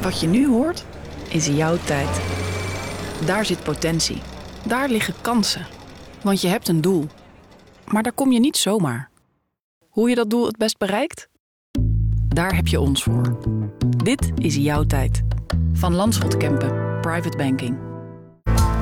Wat je nu hoort, is jouw tijd. Daar zit potentie. Daar liggen kansen. Want je hebt een doel. Maar daar kom je niet zomaar. Hoe je dat doel het best bereikt? Daar heb je ons voor. Dit is jouw tijd. Van Lanschot Kempen, Private Banking.